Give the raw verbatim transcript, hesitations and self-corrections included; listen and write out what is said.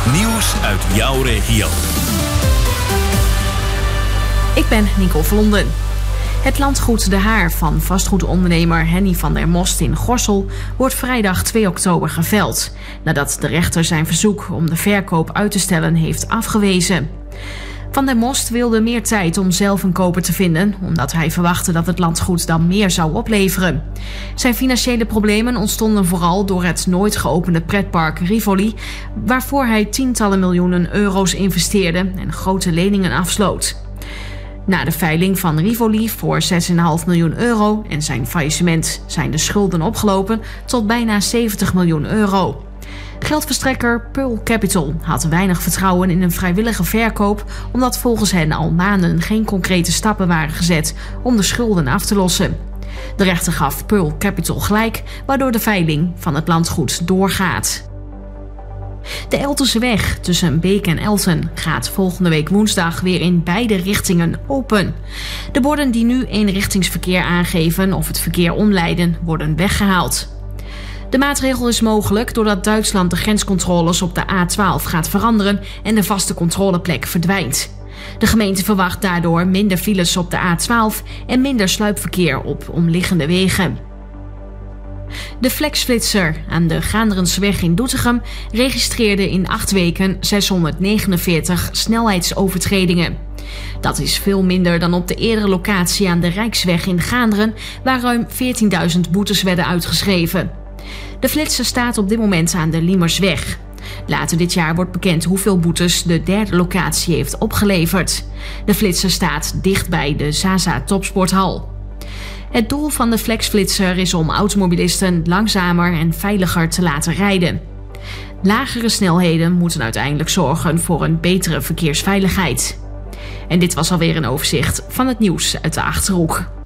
Nieuws uit jouw regio. Ik ben Nicole Vlonden. Het landgoed De Haar van vastgoedondernemer Henny van der Most in Gorssel wordt vrijdag twee oktober geveld, nadat de rechter zijn verzoek om de verkoop uit te stellen heeft afgewezen. Van der Most wilde meer tijd om zelf een koper te vinden, omdat hij verwachtte dat het landgoed dan meer zou opleveren. Zijn financiële problemen ontstonden vooral door het nooit geopende pretpark Rivoli, waarvoor hij tientallen miljoenen euro's investeerde en grote leningen afsloot. Na de veiling van Rivoli voor zes komma vijf miljoen euro en zijn faillissement zijn de schulden opgelopen tot bijna zeventig miljoen euro. Geldverstrekker Pearl Capital had weinig vertrouwen in een vrijwillige verkoop, omdat volgens hen al maanden geen concrete stappen waren gezet om de schulden af te lossen. De rechter gaf Pearl Capital gelijk, waardoor de veiling van het landgoed doorgaat. De Eltenseweg tussen Beek en Elten gaat volgende week woensdag weer in beide richtingen open. De borden die nu eenrichtingsverkeer aangeven of het verkeer omleiden worden weggehaald. De maatregel is mogelijk doordat Duitsland de grenscontroles op de A twaalf gaat veranderen en de vaste controleplek verdwijnt. De gemeente verwacht daardoor minder files op de A twaalf en minder sluipverkeer op omliggende wegen. De Flexflitser aan de Gaanderensweg in Doetinchem registreerde in acht weken zeshonderdnegenenveertig snelheidsovertredingen. Dat is veel minder dan op de eerdere locatie aan de Rijksweg in Gaanderen, waar ruim veertienduizend boetes werden uitgeschreven. De flitser staat op dit moment aan de Liemersweg. Later dit jaar wordt bekend hoeveel boetes de derde locatie heeft opgeleverd. De flitser staat dicht bij de Zaza Topsporthal. Het doel van de Flexflitser is om automobilisten langzamer en veiliger te laten rijden. Lagere snelheden moeten uiteindelijk zorgen voor een betere verkeersveiligheid. En dit was alweer een overzicht van het nieuws uit de Achterhoek.